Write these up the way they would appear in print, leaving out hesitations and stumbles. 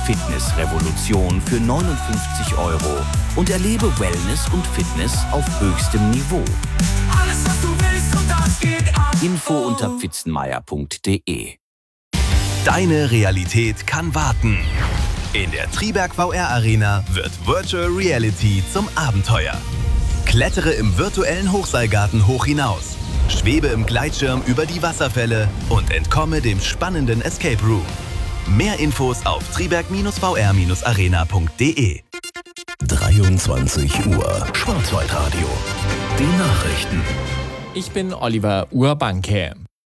Fitnessrevolution für 59 € und erlebe Wellness und Fitness auf höchstem Niveau. Alles, was du willst und das geht ab. Info unter pfitzenmeier.de. Deine Realität kann warten. In der Triberg VR Arena wird Virtual Reality zum Abenteuer. Klettere im virtuellen Hochseilgarten hoch hinaus. Schwebe im Gleitschirm über die Wasserfälle und entkomme dem spannenden Escape Room. Mehr Infos auf triberg-vr-arena.de. 23 Uhr, Schwarzwaldradio. Die Nachrichten. Ich bin Oliver Urbanke.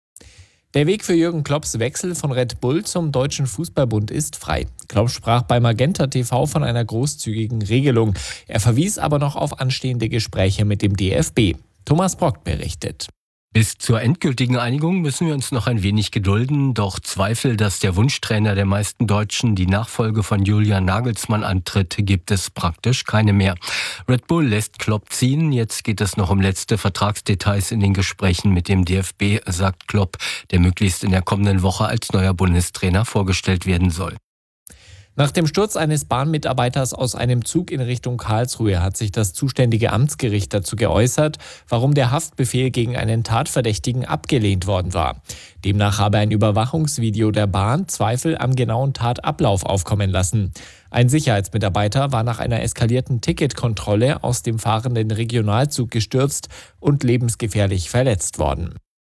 Der Weg für Jürgen Klopps Wechsel von Red Bull zum Deutschen Fußballbund ist frei. Klopp sprach bei Magenta TV von einer großzügigen Regelung. Er verwies aber noch auf anstehende Gespräche mit dem DFB. Thomas Brock berichtet. Bis zur endgültigen Einigung müssen wir uns noch ein wenig gedulden. Doch Zweifel, dass der Wunschtrainer der meisten Deutschen die Nachfolge von Julian Nagelsmann antritt, gibt es praktisch keine mehr. Red Bull lässt Klopp ziehen. Jetzt geht es noch um letzte Vertragsdetails in den Gesprächen mit dem DFB, sagt Klopp, der möglichst in der kommenden Woche als neuer Bundestrainer vorgestellt werden soll. Nach dem Sturz eines Bahnmitarbeiters aus einem Zug in Richtung Karlsruhe hat sich das zuständige Amtsgericht dazu geäußert, warum der Haftbefehl gegen einen Tatverdächtigen abgelehnt worden war. Demnach habe ein Überwachungsvideo der Bahn Zweifel am genauen Tatablauf aufkommen lassen. Ein Sicherheitsmitarbeiter war nach einer eskalierten Ticketkontrolle aus dem fahrenden Regionalzug gestürzt und lebensgefährlich verletzt worden.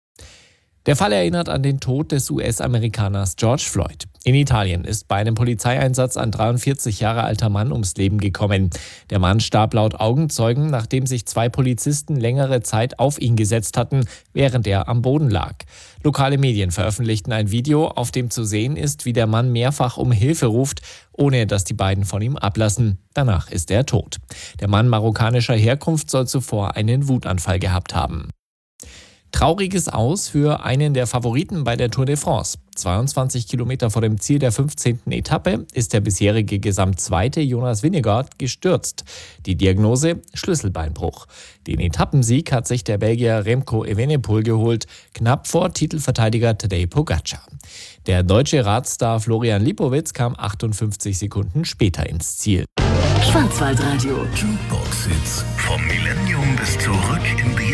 Der Fall erinnert an den Tod des US-Amerikaners George Floyd. In Italien ist bei einem Polizeieinsatz ein 43 Jahre alter Mann ums Leben gekommen. Der Mann starb laut Augenzeugen, nachdem sich 2 Polizisten längere Zeit auf ihn gesetzt hatten, während er am Boden lag. Lokale Medien veröffentlichten ein Video, auf dem zu sehen ist, wie der Mann mehrfach um Hilfe ruft, ohne dass die beiden von ihm ablassen. Danach ist er tot. Der Mann marokkanischer Herkunft soll zuvor einen Wutanfall gehabt haben. Trauriges Aus für einen der Favoriten bei der Tour de France. 22 Kilometer vor dem Ziel der 15. Etappe ist der bisherige Gesamtzweite Jonas Vingegaard gestürzt. Die Diagnose: Schlüsselbeinbruch. Den Etappensieg hat sich der Belgier Remco Evenepoel geholt, knapp vor Titelverteidiger Tadej Pogacar. Der deutsche Radstar Florian Lipowitz kam 58 Sekunden später ins Ziel. Schwarzwaldradio. Jukebox-Hits vom Millennium bis zurück in die